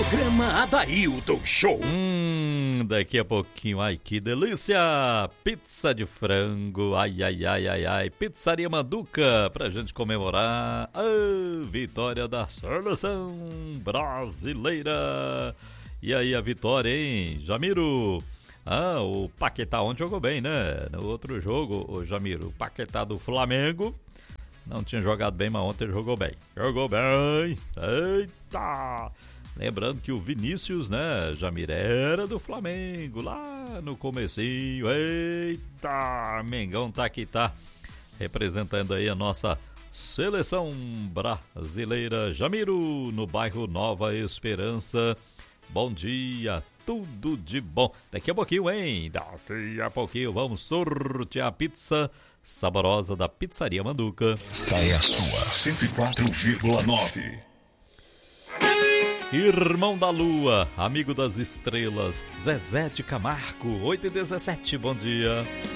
Programa Adailton Show. Daqui a pouquinho, ai que delícia! Pizza de frango, ai, Pizzaria Manduca, pra gente comemorar a vitória da seleção brasileira. E aí a vitória, hein, Jamiro? O Paquetá ontem jogou bem, né? No outro jogo, o Jamiro, o Paquetá do Flamengo não tinha jogado bem, mas ontem jogou bem. Jogou bem! Eita! Lembrando que o Vinícius, né, Jamir, era do Flamengo, lá no comecinho. Eita, Mengão tá aqui, tá representando aí a nossa seleção brasileira. Jamiro, no bairro Nova Esperança. Bom dia, tudo de bom. Daqui a pouquinho, hein? Daqui a pouquinho vamos sortear a pizza saborosa da Pizzaria Manduca. Esta é a sua 104,9. Irmão da Lua, amigo das estrelas, Zezé de Camargo, 8h17, bom dia.